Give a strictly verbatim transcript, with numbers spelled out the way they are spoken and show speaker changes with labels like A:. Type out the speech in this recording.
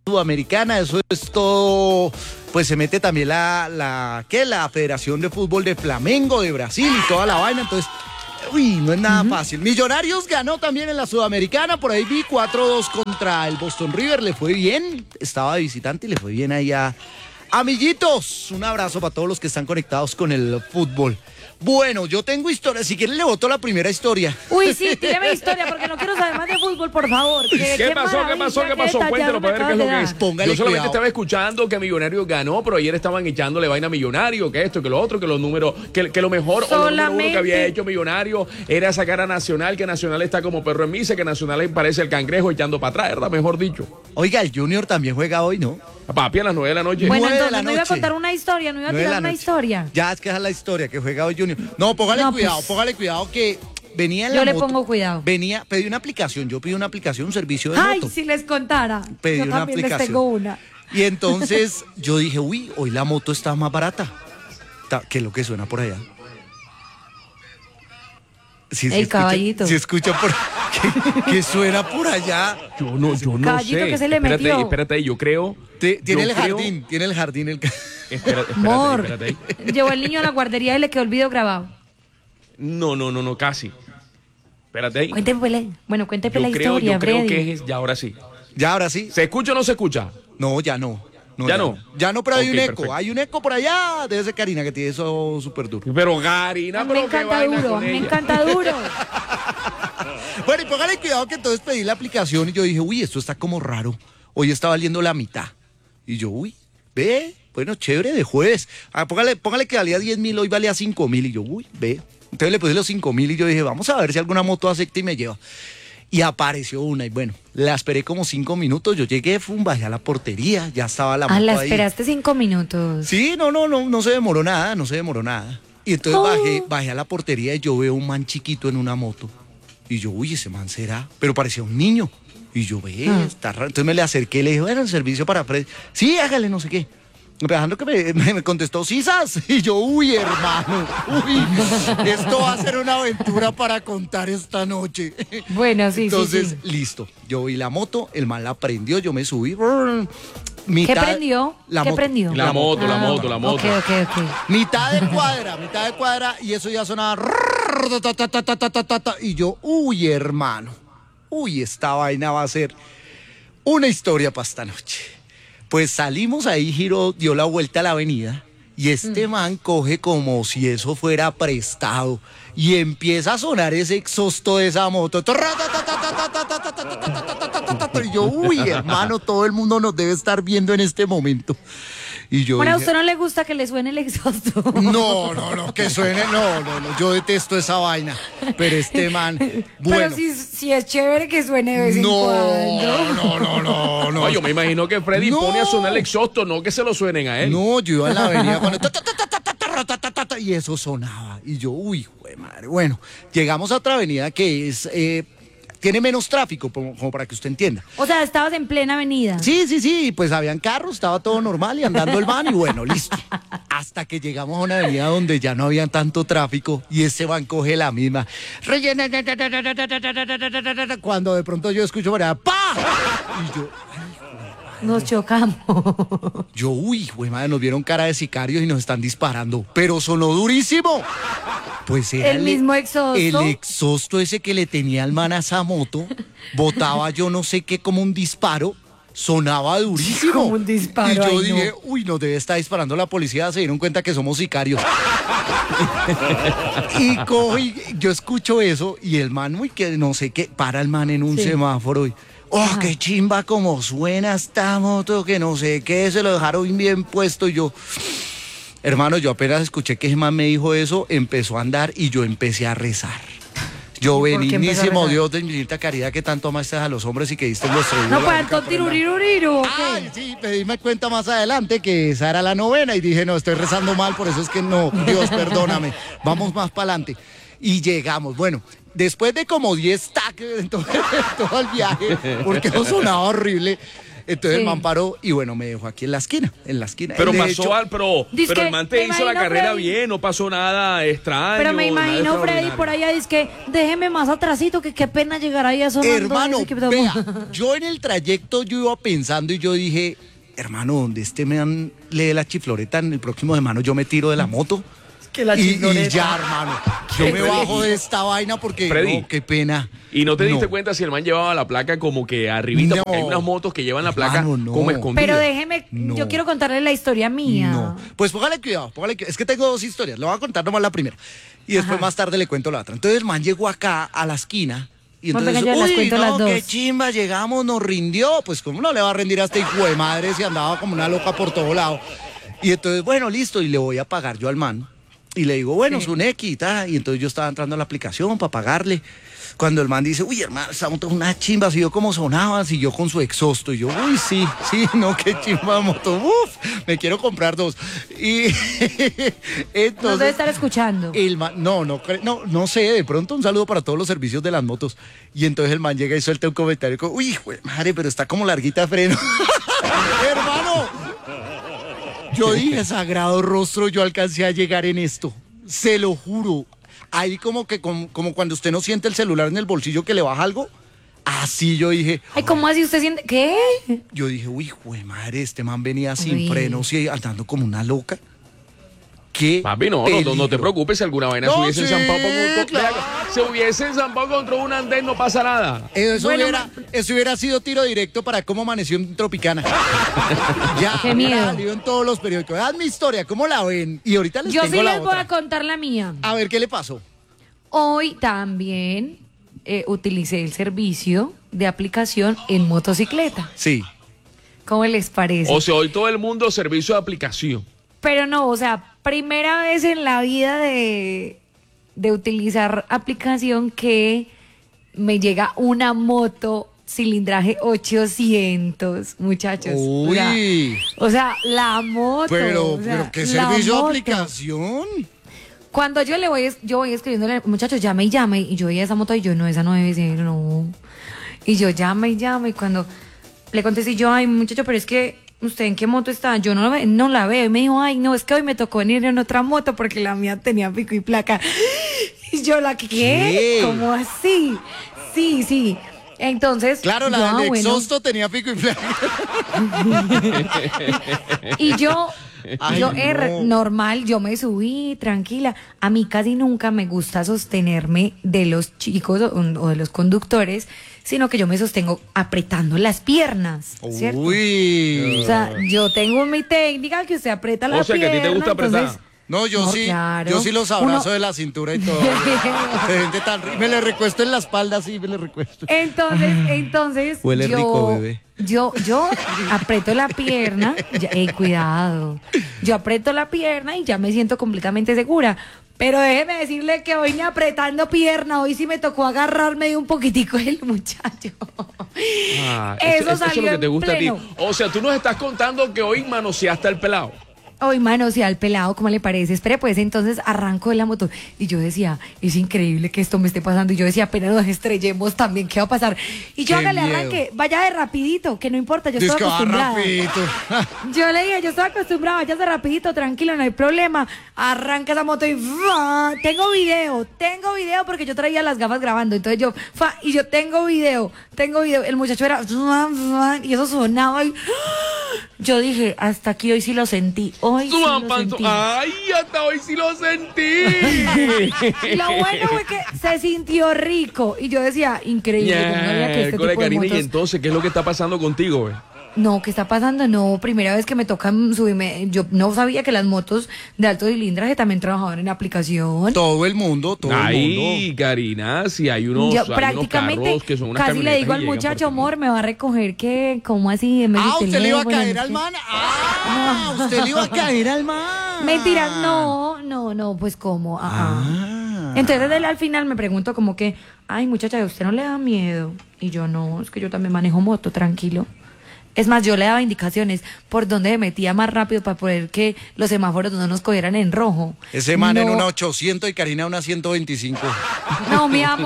A: Sudamericana, eso es todo, pues se mete también la, la, ¿qué? La Federación de Fútbol de Flamengo, de Brasil y toda la vaina, entonces, uy, no es nada uh-huh. fácil. Millonarios ganó también en la Sudamericana, por ahí vi cuatro dos contra el Boston River, le fue bien, estaba de visitante y le fue bien ahí a amiguitos. Un abrazo para todos los que están conectados con el fútbol. Bueno, yo tengo historia, si quieren le boto la primera historia.
B: Uy, sí, tírame historia, porque no quiero saber más de fútbol, por favor. ¿Qué,
C: ¿Qué, ¿Qué pasó? ¿Qué pasó? ¿Qué pasó? Cuéntelo para ver qué es lo que es.
A: Póngale
C: yo solamente
A: cuidado.
C: Estaba escuchando que Millonarios ganó, pero ayer estaban echándole vaina a Millonario, que esto, que lo otro, que los números, que, que lo mejor
B: solamente...
C: o lo número uno que había hecho Millonario era sacar a Nacional, que Nacional está como perro en misa, que Nacional parece el cangrejo echando para atrás, ¿verdad? Mejor dicho.
A: Oiga, el Junior también juega hoy, ¿no?
C: Papi, a las nueve de la noche.
B: Bueno,
A: nueve de
B: entonces
A: la
B: no iba a
A: noche.
B: contar una historia, no iba a
A: nueve de
B: tirar
A: la
B: una
A: noche.
B: historia.
A: Ya, es que esa es la historia, que juega hoy Junior. No, póngale
B: No,
A: cuidado,
B: pues.
A: póngale cuidado que venía en
B: Yo
A: la
B: le
A: moto.
B: pongo cuidado.
A: Venía, pedí una aplicación, yo pedí una aplicación, un servicio de
B: Ay,
A: moto.
B: si les contara.
A: Pedí
B: Yo
A: una
B: también les
A: aplicación.
B: tengo una.
A: Y entonces yo dije, uy, hoy la moto está más barata. Ta- ¿Qué es lo que suena por allá? Sí, sí
B: El
A: escucha-
B: caballito.
A: Sí escucha por... ¿Qué, qué suena por allá?
C: Yo no, yo no
B: Caballito,
C: sé.
B: ¿qué se le
C: espérate,
B: metió?
C: espérate, yo creo.
A: Te- tiene
C: yo
A: el
C: creo-
A: jardín, tiene el jardín. El...
C: Espérate, espérate,
B: Amor,
C: espérate.
B: llevó el niño a la guardería y le quedó el video grabado.
C: No, no, no, no, casi. Espérate ahí.
B: Cuénteme, bueno, cuénteme
C: Yo
B: la
C: creo,
B: historia,
C: yo creo
B: Freddy.
C: que es, ya ahora sí.
A: Ya, ahora sí.
C: ¿Se escucha o no se escucha?
A: No, ya no.
C: ¿Ya no?
A: Ya no, pero hay
C: Ok,
A: un eco.
C: perfecto.
A: Hay un eco por allá. Debe ser Karina que tiene eso súper duro.
C: Pero Karina,
B: A mí me
C: pero qué
B: encanta
C: vaina
B: duro, a
C: con
B: mí me
C: ella.
B: encanta duro.
A: Bueno, y póngale cuidado que entonces pedí la aplicación y yo dije, uy, esto está como raro. Hoy está valiendo la mitad. Y yo, uy, ve, bueno, chévere, de jueves. Ah, póngale, póngale que valía diez mil, hoy valía cinco mil. Y yo, uy, ve. Entonces le puse los cinco mil y yo dije, vamos a ver si alguna moto acepta y me lleva. Y apareció una y bueno, la esperé como cinco minutos. Yo llegué, fum, bajé a la portería, ya estaba la moto
B: Ah, la
A: ahí.
B: esperaste cinco minutos.
A: Sí, no, no, no, no se demoró nada, no se demoró nada. Y entonces
B: Oh.
A: bajé, bajé a la portería y yo veo un man chiquito en una moto. Y yo, uy, ese man será, pero parecía un niño. Y yo, ve,
B: Ah.
A: está raro. Entonces me le acerqué y le dije, bueno, el servicio para Fred. Sí, hágale, no sé qué. Dejando que me, me, me contestó, ¿sisas? Y yo, uy, hermano, uy, esto va a ser una aventura para contar esta noche.
B: Bueno, sí,
A: Entonces,
B: sí, sí.
A: listo. Yo vi la moto, el man la prendió, yo me subí. brr, mitad-
B: ¿Qué prendió?
A: La
B: ¿Qué
A: moto.
B: prendió?
C: La moto, la
B: Ah,
C: moto, la moto.
B: Ok, ok, ok.
A: Mitad de cuadra, mitad de cuadra, y eso ya sonaba. rrrr, ta, ta, ta, ta, ta, ta, ta, ta, Y yo, uy, hermano, uy, esta vaina va a ser una historia para esta noche. Pues salimos ahí, giró, dio la vuelta a la avenida, y este man coge como si eso fuera prestado, y empieza a sonar ese exhausto de esa moto. Y yo, uy, hermano, todo el mundo nos debe estar viendo en este momento. Y yo
B: Bueno, ¿a
A: dije,
B: usted no le gusta que le suene el exhausto?
A: no, no, no, que suene, no, no, no, yo detesto esa vaina, pero este man, bueno,
B: Pero sí, sí es chévere que suene de vez en
A: no,
B: cuando.
A: no, no, no, no,
C: Oye, yo me imagino que Freddy
A: No.
C: pone a sonar el exhausto, no que se lo suenen a él.
A: no, yo iba en la avenida cuando, ta, ta, ta, ta, ta, ta, ta, ta, ta, ta, ta, y eso sonaba, y yo, uy, jue madre, bueno, llegamos a otra avenida que es, eh, tiene menos tráfico, como, como para que usted entienda.
B: O sea, estabas en plena avenida.
A: Sí, sí, sí, pues habían carros, estaba todo normal y andando el van y bueno, listo. Hasta que llegamos a una avenida donde ya no había tanto tráfico y ese van coge la misma. Rellena, cuando de pronto yo escucho por allá, ¡pa! Y yo,
B: Nos chocamos.
A: yo, uy, güey, madre, nos vieron cara de sicarios y nos están disparando, pero sonó durísimo. Pues era
B: El mismo exhausto.
A: El exhausto ese que le tenía el man a esa moto, botaba yo no sé qué como un disparo, sonaba durísimo.
B: Como un disparo,
A: Y yo
B: ay, no.
A: dije, uy, nos debe estar disparando la policía, se dieron cuenta que somos sicarios. Y cojo y yo escucho eso y el man, uy, que no sé qué, para el man en un
B: Sí.
A: semáforo y, oh,
B: Ajá.
A: qué chimba como suena esta moto, que no sé qué, se lo dejaron bien puesto y yo... Hermano, yo apenas escuché que ese man me dijo eso, empezó a andar y yo empecé a rezar. Yo,
B: ¿Y por qué empezó a
A: benignísimo
B: rezar?
A: Dios de infinita caridad que tanto amaste a los hombres y que diste nuestro
B: No, pues Anton Tiruriruriru. ¿o qué?
A: Ay, sí, pedíme cuenta más adelante que esa era la novena y dije, no, estoy rezando mal, por eso es que no, Dios, perdóname, vamos más para adelante. Y llegamos, bueno, después de como diez taques en todo, en todo el viaje, porque eso sonaba horrible, Entonces
B: Sí.
A: el man paró y bueno, me dejó aquí en la esquina, en la esquina.
C: Pero
A: De
C: pasó
A: hecho,
C: al, pero,
B: Dice
C: pero el
B: que
C: man te
B: me
C: hizo la
B: imagino,
C: carrera
B: Freddy.
C: bien, no pasó nada extraño.
B: Pero me
C: nada
B: imagino Freddy por
C: extraordinario.
B: allá, dice que déjeme más atrasito, que qué pena llegar ahí a sonando
A: hermano,
B: ese que-
A: vea, yo en el trayecto yo iba pensando y yo dije, hermano, donde este man le dé la chifloreta en el próximo semana, yo me tiro de la moto.
B: Que la
A: y, y
B: chifloreta.
A: ya, hermano, yo me bajo de esta vaina porque,
C: Freddy.
A: no, qué pena.
C: ¿Y no te diste
A: No.
C: cuenta si el man llevaba la placa como que arribita?
A: No.
C: Porque hay unas motos que llevan la placa
A: Hermano, no.
C: como escondida.
B: Pero déjeme,
A: No.
B: yo quiero contarle la historia mía.
A: No, pues póngale cuidado, póngale cuidado. Es que tengo dos historias, le voy a contar nomás la primera. Y después
B: Ajá.
A: más tarde le cuento la otra. Entonces el man llegó acá a la esquina y
B: Bueno,
A: entonces,
B: venga, yo las
A: uy,
B: cuento
A: no,
B: las dos.
A: qué chimba, llegamos, nos rindió. Pues cómo no le va a rendir a este hijo de madre si andaba como una loca por todo lado. Y entonces, bueno, listo, y le voy a pagar yo al man. Y le digo, bueno,
B: Sí.
A: es un X y tal. Y entonces yo estaba entrando a la aplicación para pagarle. Cuando el man dice, uy, hermano, esta moto es una chimba, si yo como sonaba, si yo con su exhausto. Y yo, uy, sí, sí, no, qué chimba moto. Uf, me quiero comprar dos. Y entonces...
B: Nos debe estar escuchando.
A: El man, no, no, cre- no, no sé, de pronto un saludo para todos los servicios de las motos. Y entonces el man llega y suelta un comentario como, uy, jue madre, pero está como larguita de freno. Hermano, yo dije, sagrado rostro, yo alcancé a llegar en esto. Se lo juro. Ahí como que como, como cuando usted no siente el celular en el bolsillo que le baja algo. Así yo dije,
B: Ay, ¿cómo así usted siente? ¿Qué?
A: yo dije, uy, jue madre, este man venía sin
B: Uy.
A: frenos y andando como una loca. ¿Qué
C: Papi, no, no, no, no te
A: peligro.
C: preocupes, si alguna vaina
A: No,
C: se hubiese
A: sí,
C: enzampado con-
A: claro.
C: se hubiese enzampado contra un andén, no pasa nada.
A: Eso,
B: Bueno,
A: hubiera, eso hubiera sido tiro directo para cómo amaneció en Tropicana. Ya,
B: Qué miedo.
A: hubiera salido en todos los periódicos. Haz mi historia, ¿cómo la ven? Y ahorita les
B: Yo
A: tengo
B: sí
A: la
B: les voy
A: otra.
B: a contar la mía.
A: A ver, ¿qué le pasó?
B: Hoy también eh, utilicé el servicio de aplicación en motocicleta.
A: Sí.
B: ¿Cómo les parece?
C: O sea, hoy todo el mundo servicio de aplicación.
B: Pero no, o sea, primera vez en la vida de, de utilizar aplicación que me llega una moto cilindraje ochocientos, muchachos. O sea,
A: Uy.
B: o sea, la moto.
A: Pero,
B: o sea,
A: pero ¿qué
B: la
A: servicio de
B: moto.
A: aplicación?
B: Cuando yo le voy, yo voy escribiéndole, muchachos, llame y llame, y yo veía esa moto y yo, no, esa no debe ser, no. Y yo llame y llame, y cuando le contesté yo, ay, muchacho, pero es que, ¿usted en qué moto está? Yo no, la ve- no la veo. Y me dijo, ay, no, es que hoy me tocó venir en otra moto porque la mía tenía pico y placa. Y yo, ¿la qué?
A: ¿Qué?
B: ¿Cómo así? Sí, sí. Entonces,
A: Claro, la
B: yo,
A: del
B: ah, bueno.
A: exhausto tenía pico y placa.
B: Y yo,
A: Ay,
B: yo
A: no.
B: er, normal, yo me subí tranquila. A mí casi nunca me gusta sostenerme de los chicos o, o de los conductores, sino que yo me sostengo apretando las piernas, ¿cierto?
A: Uy.
B: O sea, yo tengo mi técnica que usted aprieta la
C: O sea, que
B: pierna.
C: a ti te gusta apretar.
B: entonces-
A: No, yo
B: No,
A: sí,
B: claro.
A: yo sí los abrazo
B: Uno-
A: de la cintura y todo. De gente tan ri- me le recuesto en la espalda, sí, me le recuesto.
B: Entonces, entonces,
A: Huele
B: yo,
A: rico, bebé.
B: yo, yo aprieto la pierna, ya, ey, cuidado, yo aprieto la pierna y ya me siento completamente segura. Pero déjeme decirle que hoy ni apretando pierna, hoy sí me tocó agarrarme de un poquitico el muchacho.
C: Ah,
B: Eso
C: es lo
B: salió
C: que te
B: en
C: gusta a
B: pleno.
C: ti. O sea, tú nos estás contando que hoy manoseaste al pelado.
B: Hoy manoseé al pelado, ¿cómo le parece? Espere, pues entonces arranco de la moto. Y yo decía, es increíble que esto me esté pasando. Y yo decía, apenas nos estrellemos también, ¿qué va a pasar? Y yo
A: Qué
B: hágale
A: miedo.
B: arranque, vaya de rapidito, que no importa, yo
A: Dice
B: estoy
A: que va
B: acostumbrada.
A: rapidito.
B: Yo le dije, yo estoy acostumbrada, váyase rapidito, tranquilo, no hay problema. Arranca esa moto y ¡fa! Tengo video, tengo video porque yo traía las gafas grabando. Entonces yo, ¡fa! Y yo tengo video, tengo video. El muchacho era ¡fa! ¡fa! Y eso sonaba y yo dije, hasta aquí hoy sí lo sentí. Hoy sí
C: Suban,
B: lo
C: pan-
B: sentí.
C: Ay, hasta hoy sí lo sentí.
B: Y lo bueno fue que se sintió rico. Y yo decía, increíble, yo no sabía que este tipo
C: Miércoles,
B: de
C: Karina, y
B: motos...
C: entonces, ¿qué es lo que está pasando contigo, güey?
B: No, ¿qué está pasando? No, primera vez que me toca subirme. Yo no sabía que las motos de alto cilindraje también trabajaban en aplicación.
A: Todo el mundo, todo el
C: Ay,
A: mundo.
C: Karina, si hay unos,
B: Yo
C: hay unos
B: prácticamente
C: carros que son unas
B: casi le
C: camionetas
B: digo
C: y
B: al
C: llegan
B: muchacho,
C: por ti.
B: amor, me va a recoger que, ¿cómo así? En vez de
A: Ah, ¿usted le iba a
B: teléfono,
A: caer
B: no
A: al
B: sé
A: man? Ah, usted le iba a caer al man.
B: Mentira, no, no, no, pues cómo, ah, ah.
A: Ah.
B: Entonces él al final me preguntó como que, ay muchacha, ¿a usted no le da miedo? Y yo no, es que yo también manejo moto, tranquilo. Es más, yo le daba indicaciones por dónde me metía más rápido para poder que los semáforos no nos cogieran en rojo.
A: Ese man en
B: No,
A: una ochocientos y Karina una ciento veinticinco.
B: No, mi amor.